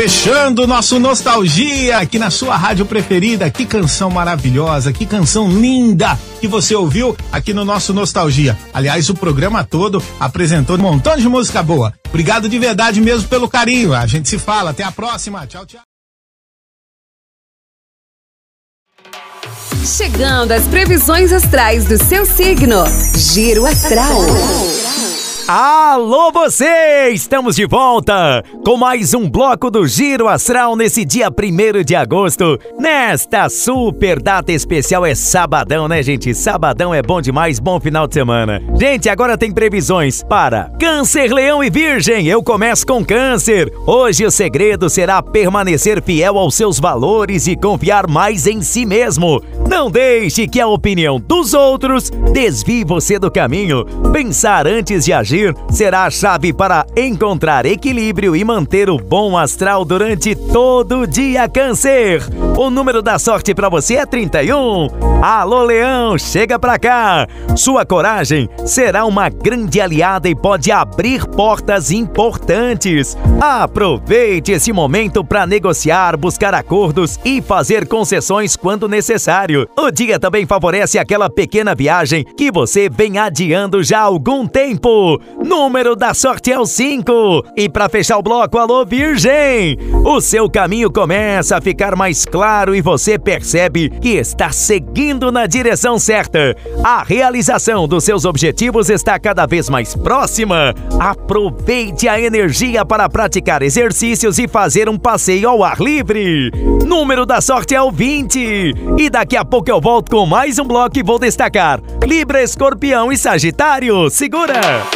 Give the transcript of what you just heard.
Fechando o nosso Nostalgia aqui na sua rádio preferida. Que canção maravilhosa, que canção linda que você ouviu aqui no nosso Nostalgia. Aliás, o programa todo apresentou um montão de música boa. Obrigado de verdade mesmo pelo carinho. A gente se fala. Até a próxima. Tchau, tchau. Chegando às previsões astrais do seu signo. Giro Astral. Alô você! Estamos de volta com mais um bloco do Giro Astral nesse dia 1º de agosto. Nesta super data especial, é sabadão, né, gente? Sabadão é bom demais, bom final de semana. Gente, agora tem previsões para Câncer, Leão e Virgem. Eu começo com Câncer. Hoje o segredo será permanecer fiel aos seus valores e confiar mais em si mesmo. Não deixe que a opinião dos outros desvie você do caminho. Pensar antes de agir será a chave para encontrar equilíbrio e manter o bom astral durante todo o dia, Câncer. O número da sorte para você é 31. Alô, Leão, chega pra cá. Sua coragem será uma grande aliada e pode abrir portas importantes. Aproveite esse momento para negociar, buscar acordos e fazer concessões quando necessário. O dia também favorece aquela pequena viagem que você vem adiando já há algum tempo. Número da sorte é o 5. E para fechar o bloco, alô, Virgem! O seu caminho começa a ficar mais claro e você percebe que está seguindo na direção certa. A realização dos seus objetivos está cada vez mais próxima. Aproveite a energia para praticar exercícios e fazer um passeio ao ar livre. Número da sorte é o 20. E daqui a pouco eu volto com mais um bloco e vou destacar Libra, Escorpião e Sagitário. Segura!